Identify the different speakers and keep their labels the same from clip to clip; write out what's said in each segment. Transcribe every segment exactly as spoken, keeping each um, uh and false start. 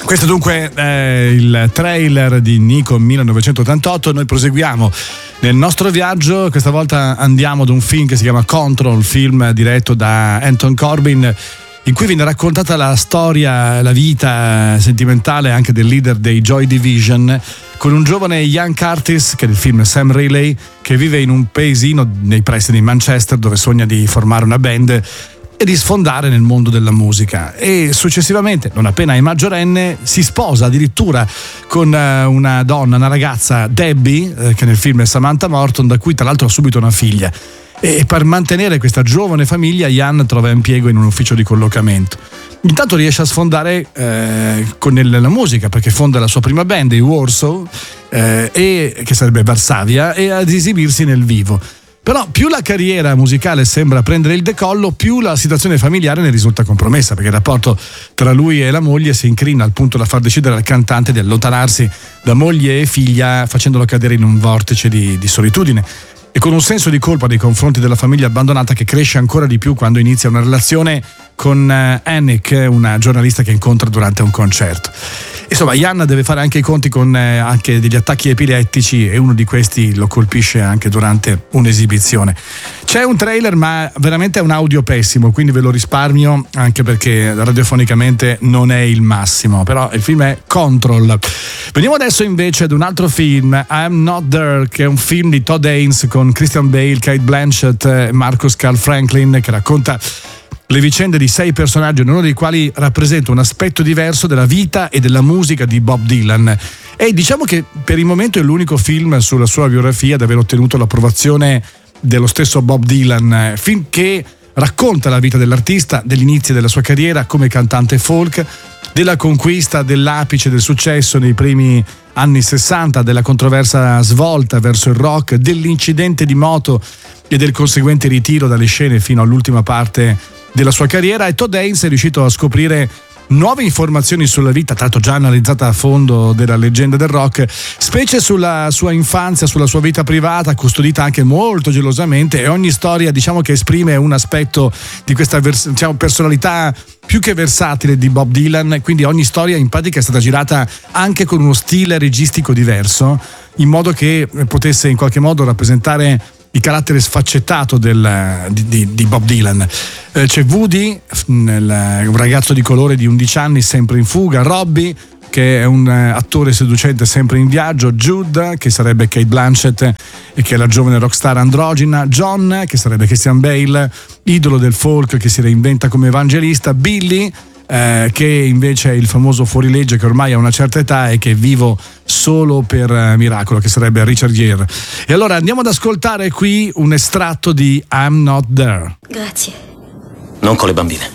Speaker 1: Questo dunque è il trailer di Nico millenovecentottantotto. Noi proseguiamo nel nostro viaggio. Questa volta andiamo ad un film che si chiama Control, film diretto da Anton Corbijn, in cui viene raccontata la storia, la vita sentimentale anche del leader dei Joy Division, con un giovane Ian Curtis, che nel film Sam Riley, che vive in un paesino nei pressi di Manchester, dove sogna di formare una band e di sfondare nel mondo della musica, e successivamente, non appena è maggiorenne, si sposa addirittura con una donna, una ragazza, Debbie, che nel film è Samantha Morton, da cui tra l'altro ha subito una figlia. E per mantenere questa giovane famiglia Ian trova impiego in un ufficio di collocamento. Intanto riesce a sfondare eh, con la musica, perché fonda la sua prima band, i Warsaw, eh, e, che sarebbe Varsavia, e ad esibirsi nel vivo. Però più la carriera musicale sembra prendere il decollo, più la situazione familiare ne risulta compromessa, perché il rapporto tra lui e la moglie si incrina al punto da far decidere al cantante di allontanarsi da moglie e figlia, facendolo cadere in un vortice di, di solitudine, e con un senso di colpa nei confronti della famiglia abbandonata che cresce ancora di più quando inizia una relazione con Annick, una giornalista che incontra durante un concerto. Insomma, Ian deve fare anche i conti con eh, anche degli attacchi epilettici, e uno di questi lo colpisce anche durante un'esibizione. C'è un trailer, ma veramente è un audio pessimo, quindi ve lo risparmio, anche perché radiofonicamente non è il massimo. Però il film è Control. Veniamo adesso invece ad un altro film, I'm Not There, che è un film di Todd Haynes con Christian Bale, Cate Blanchett e Marcus Carl Franklin, che racconta le vicende di sei personaggi, ognuno dei quali rappresenta un aspetto diverso della vita e della musica di Bob Dylan. E diciamo che per il momento è l'unico film sulla sua biografia ad aver ottenuto l'approvazione dello stesso Bob Dylan, film che racconta la vita dell'artista, degli inizi della sua carriera come cantante folk, della conquista dell'apice del successo nei primi anni sessanta, della controversa svolta verso il rock, dell'incidente di moto e del conseguente ritiro dalle scene fino all'ultima parte della sua carriera. E Todd Haynes è riuscito a scoprire nuove informazioni sulla vita, tanto già analizzata a fondo, della leggenda del rock, specie sulla sua infanzia, sulla sua vita privata, custodita anche molto gelosamente, e ogni storia, diciamo, che esprime un aspetto di questa vers- diciamo, personalità più che versatile di Bob Dylan. Quindi ogni storia in pratica è stata girata anche con uno stile registico diverso, in modo che potesse in qualche modo rappresentare il carattere sfaccettato del, di, di, di Bob Dylan. Eh, c'è Woody, nel, un ragazzo di colore di undici anni sempre in fuga, Robbie, che è un attore seducente sempre in viaggio, Jude, che sarebbe Cate Blanchett e che è la giovane rockstar androgina, John, che sarebbe Christian Bale, idolo del folk che si reinventa come evangelista, Billy, Eh, che invece è il famoso fuorilegge che ormai ha una certa età e che è vivo solo per eh, miracolo, che sarebbe Richard Gere. E allora andiamo ad ascoltare qui un estratto di I'm Not There.
Speaker 2: Grazie.
Speaker 3: Non con le bambine.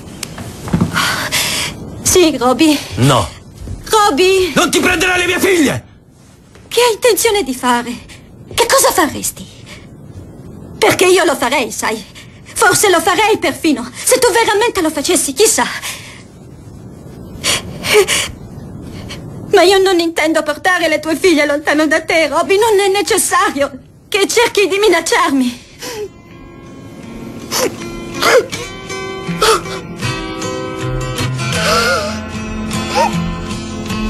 Speaker 2: Sì, Robbie.
Speaker 3: No.
Speaker 2: Robbie!
Speaker 3: Non ti prenderai le mie figlie!
Speaker 2: Che hai intenzione di fare? Che cosa faresti? Perché io lo farei, sai? Forse lo farei perfino. Se tu veramente lo facessi, chissà. Ma io non intendo portare le tue figlie lontano da te, Robbie. Non è necessario che cerchi di minacciarmi.